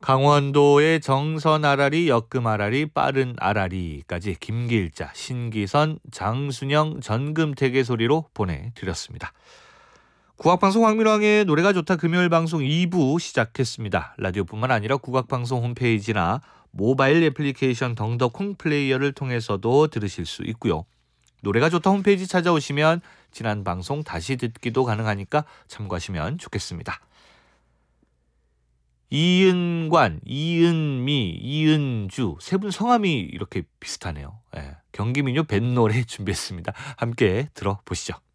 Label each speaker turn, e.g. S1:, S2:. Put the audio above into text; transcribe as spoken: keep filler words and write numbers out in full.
S1: 강원도의 정선 아라리, 역금 아라리, 빠른 아라리까지 김길자, 신기선, 장순영, 전금택의 소리로 보내드렸습니다. 국악방송 황민왕의 노래가 좋다 금요일 방송 이 부 시작했습니다. 라디오뿐만 아니라 국악방송 홈페이지나 모바일 애플리케이션 덩더콩 플레이어를 통해서도 들으실 수 있고요. 노래가 좋다 홈페이지 찾아오시면 지난 방송 다시 듣기도 가능하니까 참고하시면 좋겠습니다. 이은관, 이은미, 이은주 세 분 성함이 이렇게 비슷하네요. 예, 경기민요 뱃노래 준비했습니다. 함께 들어보시죠.